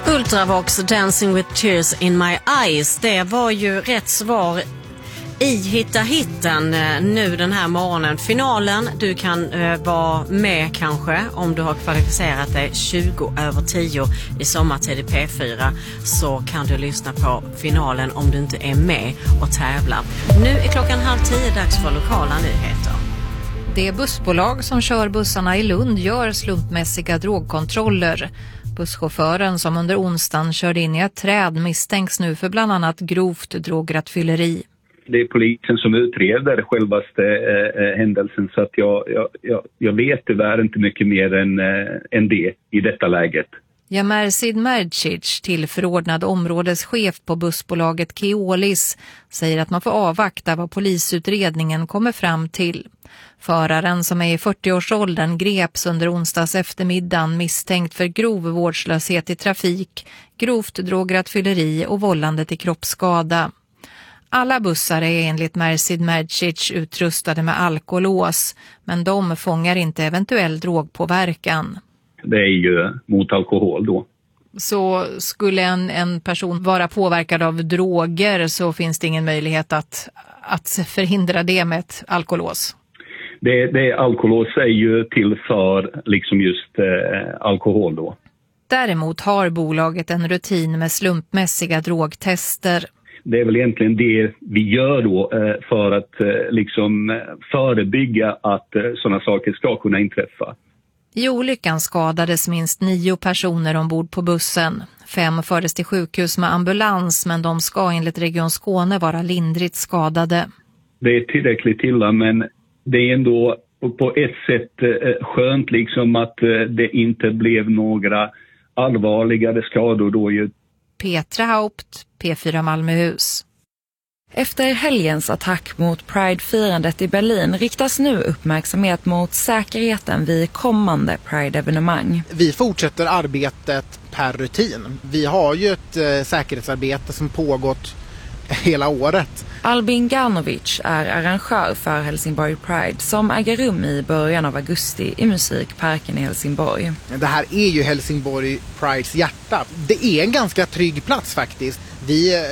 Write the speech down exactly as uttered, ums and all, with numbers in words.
Ultravox Dancing with Tears in My Eyes, det var ju rätt svar i Hitta Hitten nu den här morgonen. Finalen, du kan uh, vara med kanske om du har kvalificerat dig tjugo över tio i sommartid i P fyra, så kan du lyssna på finalen om du inte är med och tävlar. Nu är klockan halv tio, dags för lokala nyheter. Det bussbolag som kör bussarna i Lund gör slumpmässiga drogkontroller. Busschauffören som under onsdagen körde in i ett träd misstänks nu för bland annat grovt drograttfylleri. Det är polisen som utreder självaste eh, händelsen, så att jag, jag, jag, jag vet tyvärr inte mycket mer än, eh, än det i detta läget. Ja, Mersid Mercic, tillförordnad områdeschef på bussbolaget Keolis, säger att man får avvakta vad polisutredningen kommer fram till. Föraren, som är i fyrtio-årsåldern, greps under onsdags eftermiddagen misstänkt för grov vårdslöshet i trafik, grovt drograttfylleri och vållande till kroppsskada. Alla bussar är enligt Mersid Mercic utrustade med alkolås, men de fångar inte eventuell drogpåverkan. Det är ju mot alkohol då. Så skulle en, en person vara påverkad av droger, så finns det ingen möjlighet att, att förhindra det med ett alkolås? Det, det alkolås är ju till för liksom just eh, alkohol då. Däremot har bolaget en rutin med slumpmässiga drogtester. Det är väl egentligen det vi gör då eh, för att eh, liksom förebygga att eh, sådana saker ska kunna inträffa. I olyckan skadades minst nio personer ombord på bussen. Fem fördes till sjukhus med ambulans, men de ska enligt Region Skåne vara lindrigt skadade. Det är tillräckligt illa, men det är ändå på ett sätt eh, skönt liksom att eh, det inte blev några allvarligare skador då ju. Petra Haupt, P fyra Malmöhus. Efter helgens attack mot Pride-firandet i Berlin riktas nu uppmärksamhet mot säkerheten vid kommande Pride-evenemang. Vi fortsätter arbetet per rutin. Vi har ju ett eh, säkerhetsarbete som pågått hela året. Albin Garnovic är arrangör för Helsingborg Pride som äger rum i början av augusti i Musikparken i Helsingborg. Det här är ju Helsingborg Prides hjärta. Det är en ganska trygg plats faktiskt. Vi